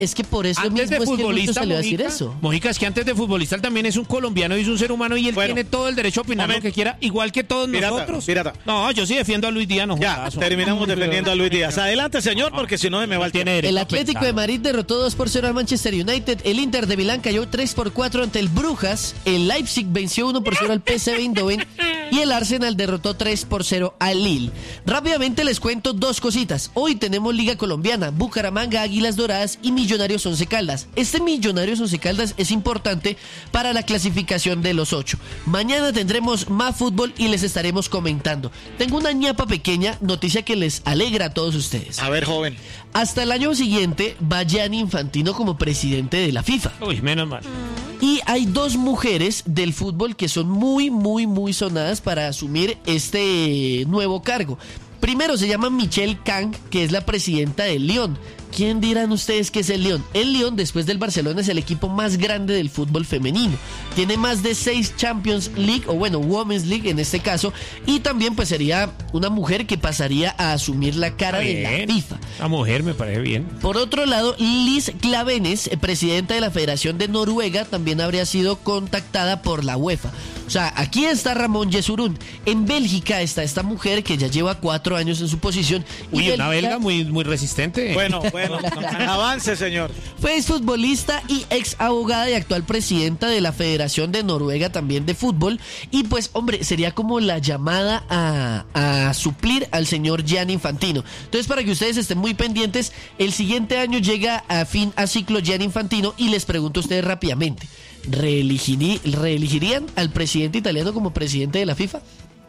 Es que por eso Antes mismo de es que el futbolista, mundo salió a decir Mojica, eso. Mojica, es que antes de futbolista él también es un colombiano y es un ser humano y él tiene todo el derecho a opinar lo que quiera, igual que todos nosotros. No, yo sí defiendo a Luis Díaz. No, ya, terminamos defendiendo a Luis Díaz. Adelante, señor, porque si no me va el tiempo. El Atlético de Madrid derrotó 2-0 al Manchester United. El Inter de Milán cayó 3-4 ante el Brujas. El Leipzig venció 1-0 al PSV Eindhoven. Y el Arsenal derrotó 3-0 al Lille. Rápidamente les cuento dos cositas. Hoy tenemos Liga Colombiana, Bucaramanga, Águilas Doradas y Millonarios Once Caldas. Este Millonarios Once Caldas es importante para la clasificación de los 8. Mañana tendremos más fútbol y les estaremos comentando. Tengo una ñapa pequeña, noticia que les alegra a todos ustedes. A ver, joven. Hasta el año siguiente va Gianni Infantino como presidente de la FIFA. Uy, menos mal. Y hay dos mujeres del fútbol que son muy sonadas para asumir este nuevo cargo. Primero se llama Michelle Kang, que es la presidenta del Lyon. ¿Quién dirán ustedes que es el Lyon? El Lyon, después del Barcelona, es el equipo más grande del fútbol femenino. Tiene más de 6 Champions League, o bueno, Women's League en este caso. Y también pues sería una mujer que pasaría a asumir la cara de la FIFA. La mujer me parece bien. Por otro lado, Liz Klavenes, presidenta de la Federación de Noruega, también habría sido contactada por la UEFA. O sea, aquí está Ramón Yesurún. En Bélgica está esta mujer que ya lleva 4 años en su posición. Uy, una belga muy resistente. Bueno, avance, señor. Fue exfutbolista y ex abogada y actual presidenta de la Federación de Noruega también de fútbol. Y pues, hombre, sería como la llamada a suplir al señor Gianni Infantino. Entonces, para que ustedes estén muy pendientes, el siguiente año llega a fin a ciclo Gianni Infantino y les pregunto a ustedes rápidamente, ¿reelegirían al presidente italiano como presidente de la FIFA?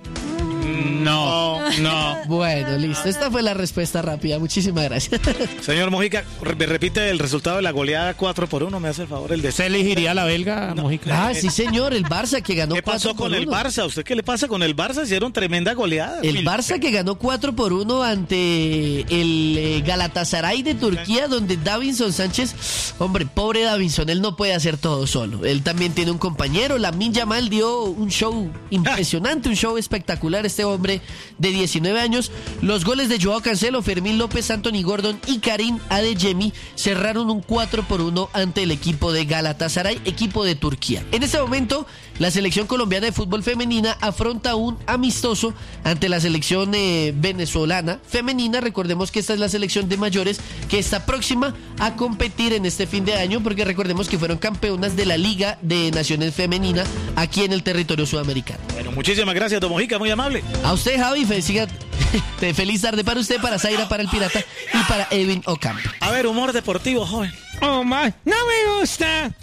No. Bueno, listo. Esta fue la respuesta rápida. Muchísimas gracias. Señor Mojica, repite el resultado de la goleada 4-1. Me hace el favor. ¿Usted elegiría a la belga, Mojica? Ah, sí, señor. El Barça que ganó 4-1. ¿Qué pasó con el Barça? ¿Usted qué le pasa con el Barça? Hicieron tremenda goleada. El Barça que ganó 4-1 ante el Galatasaray de Turquía, donde Davinson Sánchez, hombre, pobre Davinson, él no puede hacer todo solo. Él también tiene un compañero. Lamine Yamal dio un show impresionante, un show espectacular. Este hombre de 19 años. Los goles de Joao Cancelo, Fermín López, Anthony Gordon y Karim Adeyemi cerraron un 4-1 ante el equipo de Galatasaray, equipo de Turquía. En este momento, la selección colombiana de fútbol femenina afronta un amistoso ante la selección venezolana femenina. Recordemos que esta es la selección de mayores que está próxima a competir en este fin de año, porque recordemos que fueron campeonas de la Liga de Naciones Femenina aquí en el territorio sudamericano. Bueno, muchísimas gracias, Don Mojica, muy amable. A usted, Javi, feliz tarde para usted, para Zaira, para el Pirata y para Edwin Ocampo. A ver, humor deportivo, joven. Oh, man, no me gusta.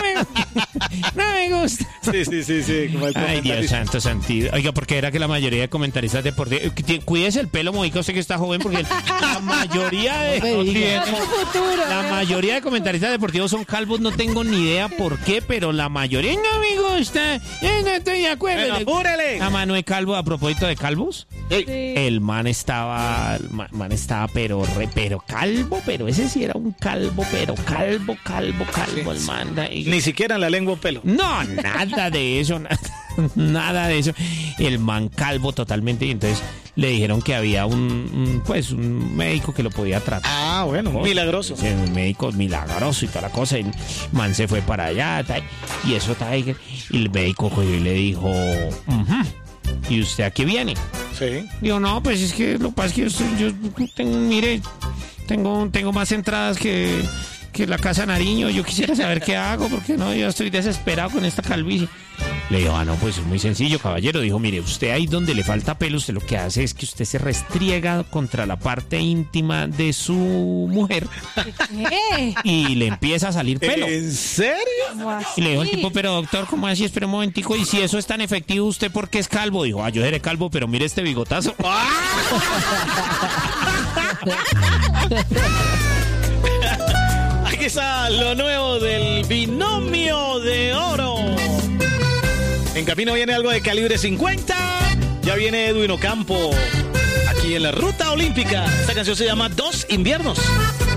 No me gusta. Sí. Como el Ay, Dios santo, santidad. Oiga, porque era que la mayoría de comentaristas deportivos... Cuídese el pelo, Mojica, usted que está joven, porque la mayoría de comentaristas deportivos son calvos. No tengo ni idea por qué, pero la mayoría no me gusta. No estoy de acuerdo. Bueno, apúrele. A Manuel Calvo, a propósito de calvos. Sí. El man estaba pero calvo, pero ese sí era un calvo, pero calvo, el man. Ni siquiera en la lengua un pelo. No, nada de eso, nada de eso. El man calvo totalmente, y entonces le dijeron que había un médico que lo podía tratar. Ah, bueno, milagroso. Sí, un médico milagroso y toda la cosa, y el man se fue para allá, y eso, y el médico cogió y le dijo, ¿y usted a qué viene? Sí. Digo, no, pues es que lo que pasa es que yo tengo más entradas que la Casa Nariño. Yo quisiera saber qué hago, porque no, yo estoy desesperado con esta calvicie. Le digo, no, pues es muy sencillo, caballero. Dijo, mire, usted ahí donde le falta pelo, usted lo que hace es que usted se restriega contra la parte íntima de su mujer. ¿Qué? Y le empieza a salir pelo. ¿En serio? Y le dijo el tipo, pero doctor, ¿cómo así? Espera un momentico, y si eso es tan efectivo, ¿usted por qué es calvo? Dijo, yo seré calvo, pero mire este bigotazo. Aquí está lo nuevo del binomio de oro. En camino viene algo de calibre 50. Ya viene Edwin Ocampo aquí en la ruta olímpica. Esta canción se llama Dos Inviernos.